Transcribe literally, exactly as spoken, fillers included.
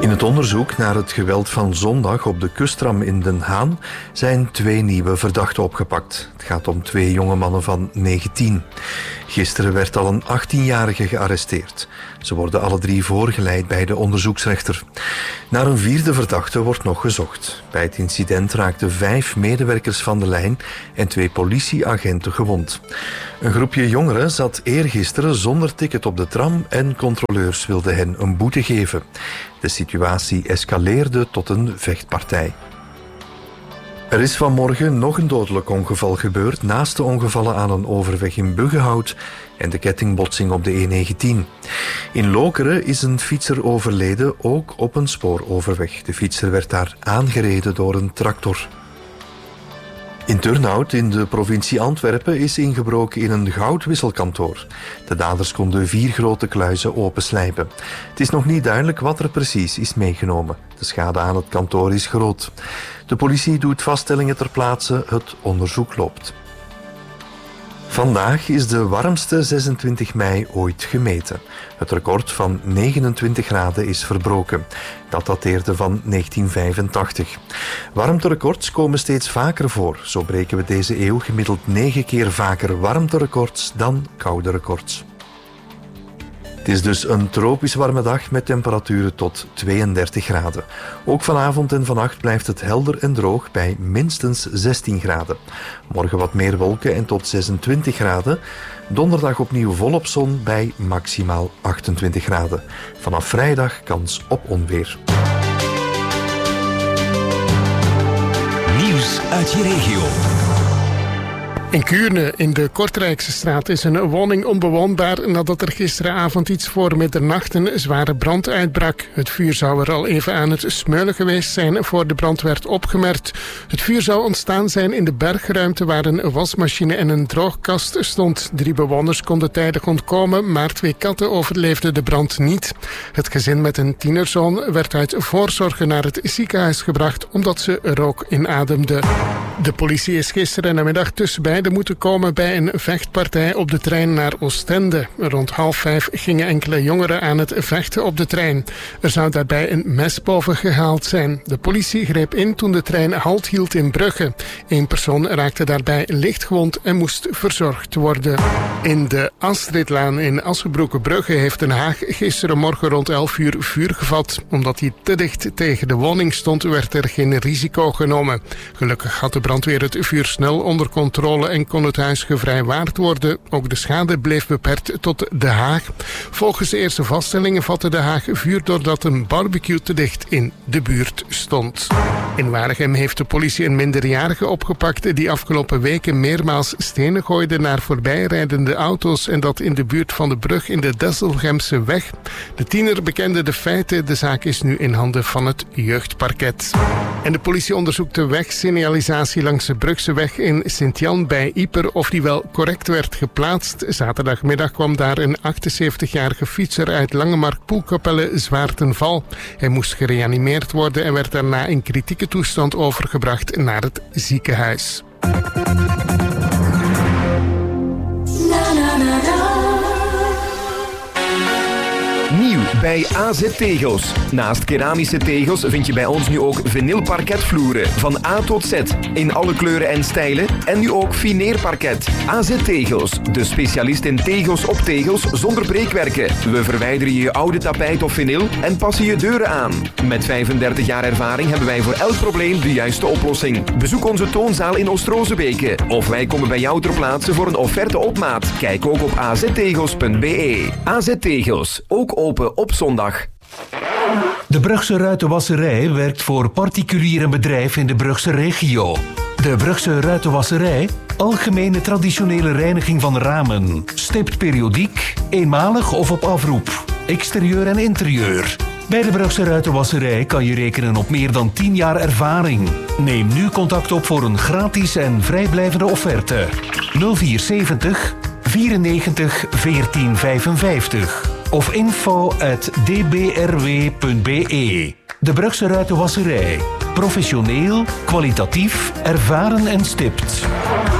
In het onderzoek naar het geweld van zondag op de kustram in Den Haan zijn twee nieuwe verdachten opgepakt. Het gaat om twee jonge mannen van negentien. Gisteren werd al een achttienjarige gearresteerd. Ze worden alle drie voorgeleid bij de onderzoeksrechter. Naar een vierde verdachte wordt nog gezocht. Bij het incident raakten vijf medewerkers van de lijn en twee politieagenten gewond. Een groepje jongeren zat eergisteren zonder ticket op de tram en controleurs wilden hen een boete geven. De situatie escaleerde tot een vechtpartij. Er is vanmorgen nog een dodelijk ongeval gebeurd naast de ongevallen aan een overweg in Buggenhout en de kettingbotsing op de E negentien. In Lokeren is een fietser overleden, ook op een spooroverweg. De fietser werd daar aangereden door een tractor. In Turnhout in de provincie Antwerpen is ingebroken in een goudwisselkantoor. De daders konden vier grote kluizen openslijpen. Het is nog niet duidelijk wat er precies is meegenomen. De schade aan het kantoor is groot. De politie doet vaststellingen ter plaatse, het onderzoek loopt. Vandaag is de warmste zesentwintig mei ooit gemeten. Het record van negenentwintig graden is verbroken. Dat dateerde van negentien vijfentachtig. Warmterecords komen steeds vaker voor. Zo breken we deze eeuw gemiddeld negen keer vaker warmterecords dan koude records. Het is dus een tropisch warme dag met temperaturen tot tweeëndertig graden. Ook vanavond en vannacht blijft het helder en droog bij minstens zestien graden. Morgen wat meer wolken en tot zesentwintig graden. Donderdag opnieuw volop zon bij maximaal achtentwintig graden. Vanaf vrijdag kans op onweer. Nieuws uit je regio. In Kuurne, in de Kortrijkse straat, is een woning onbewoonbaar nadat er gisteravond iets voor middernacht een zware brand uitbrak. Het vuur zou er al even aan het smeulen geweest zijn voor de brand werd opgemerkt. Het vuur zou ontstaan zijn in de bergruimte waar een wasmachine en een droogkast stond. Drie bewoners konden tijdig ontkomen, maar twee katten overleefden de brand niet. Het gezin met een tienerzoon werd uit voorzorgen naar het ziekenhuis gebracht omdat ze rook inademden. De politie is gisteren namiddag tussen beiden moeten komen bij een vechtpartij op de trein naar Oostende. Rond half vijf gingen enkele jongeren aan het vechten op de trein. Er zou daarbij een mes boven gehaald zijn. De politie greep in toen de trein halt hield in Brugge. Eén persoon raakte daarbij lichtgewond en moest verzorgd worden. In de Astridlaan in Assenbroeke-Brugge heeft Den Haag gisterenmorgen rond elf uur vuur gevat. Omdat hij te dicht tegen de woning stond, werd er geen risico genomen. Gelukkig had de brandweer het vuur snel onder controle en kon het huis gevrijwaard worden. Ook de schade bleef beperkt tot De Haag. Volgens de eerste vaststellingen vatte De Haag vuur doordat een barbecue te dicht in de buurt stond. In Waregem heeft de politie een minderjarige opgepakt die afgelopen weken meermaals stenen gooide naar voorbijrijdende auto's en dat in de buurt van de brug in de Desselgemse weg. De tiener bekende de feiten. De zaak is nu in handen van het jeugdparket. En de politie onderzoekt de wegsignalisatie langs de Brugseweg in Sint-Jan bij Ieper of die wel correct werd geplaatst. Zaterdagmiddag kwam daar een achtenzeventigjarige fietser uit Langemark-Poelkapelle zwaar ten val. Hij moest gereanimeerd worden en werd daarna in kritieke toestand overgebracht naar het ziekenhuis. Nieuw bij A Z Tegels. Naast keramische tegels vind je bij ons nu ook vinylparketvloeren van A tot Z in alle kleuren en stijlen en nu ook fineerparket. A Z Tegels, de specialist in tegels op tegels zonder breekwerken. We verwijderen je oude tapijt of vinyl en passen je deuren aan. Met vijfendertig jaar ervaring hebben wij voor elk probleem de juiste oplossing. Bezoek onze toonzaal in Oost-Rozebeke of wij komen bij jou ter plaatse voor een offerte op maat. Kijk ook op a z tegels punt b e. A Z Tegels, ook open op zondag. De Brugse Ruitenwasserij werkt voor particulier en bedrijf in de Brugse regio. De Brugse Ruitenwasserij, algemene traditionele reiniging van ramen, stipt periodiek, eenmalig of op afroep, exterieur en interieur. Bij de Brugse Ruitenwasserij kan je rekenen op meer dan tien jaar ervaring. Neem nu contact op voor een gratis en vrijblijvende offerte. nul vier zeventig vierennegentig veertien vijfenvijftig of info at d b r w punt b e. De Brugse Ruitenwasserij. Professioneel, kwalitatief, ervaren en stipt.